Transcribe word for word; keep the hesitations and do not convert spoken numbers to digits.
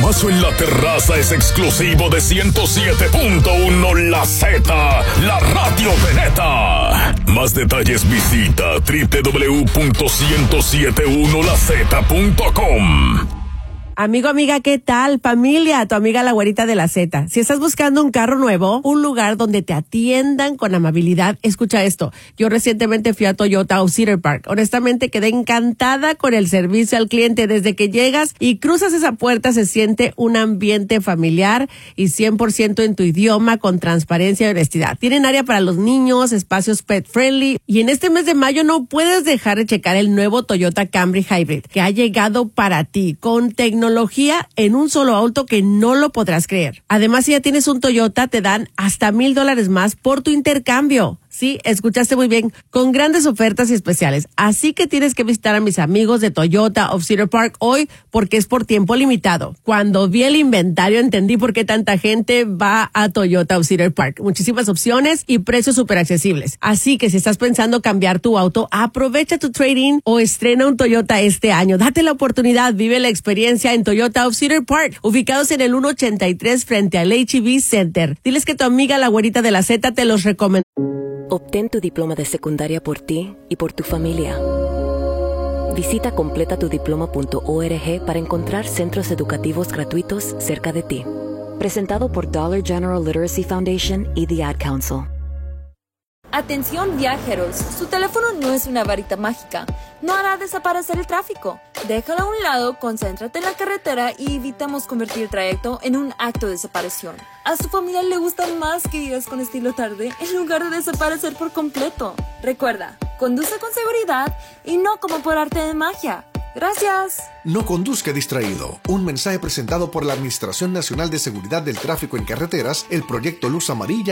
paso en la terraza es exclusivo de ciento siete punto uno La Z, la radio de neta. Más detalles visita doble u doble u doble u punto ciento setenta y uno la z punto com. Amigo, amiga, ¿qué tal? Familia, tu amiga la güerita de la Z. Si estás buscando un carro nuevo, un lugar donde te atiendan con amabilidad, escucha esto. Yo recientemente fui a Toyota of Cedar Park. Honestamente quedé encantada con el servicio al cliente. Desde que llegas y cruzas esa puerta se siente un ambiente familiar y cien por ciento en tu idioma con transparencia y honestidad. Tienen área para los niños, espacios pet friendly y en este mes de mayo no puedes dejar de checar el nuevo Toyota Camry Hybrid que ha llegado para ti con tecnología Tecnología en un solo auto que no lo podrás creer. Además, si ya tienes un Toyota, te dan hasta mil dólares más por tu intercambio. Sí, escuchaste muy bien, con grandes ofertas y especiales. Así que tienes que visitar a mis amigos de Toyota of Cedar Park hoy porque es por tiempo limitado. Cuando vi el inventario entendí por qué tanta gente va a Toyota of Cedar Park. Muchísimas opciones y precios súper accesibles. Así que si estás pensando cambiar tu auto, aprovecha tu trade-in o estrena un Toyota este año. Date la oportunidad, vive la experiencia en Toyota of Cedar Park, ubicados en el ciento ochenta y tres frente al H E B Center. Diles que tu amiga la güerita de la Z te los recomendó. Obtén tu diploma de secundaria por ti y por tu familia. Visita completa tu diploma punto org para encontrar centros educativos gratuitos cerca de ti. Presentado por Dollar General Literacy Foundation y The Ad Council. Atención viajeros, su teléfono no es una varita mágica, no hará desaparecer el tráfico. Déjalo a un lado, concéntrate en la carretera y evitamos convertir el trayecto en un acto de desaparición. A su familia le gusta más que vivas con estilo tarde en lugar de desaparecer por completo. Recuerda, conduce con seguridad y no como por arte de magia. Gracias. No conduzca distraído. Un mensaje presentado por la Administración Nacional de Seguridad del Tráfico en Carreteras, el Proyecto Luz Amarilla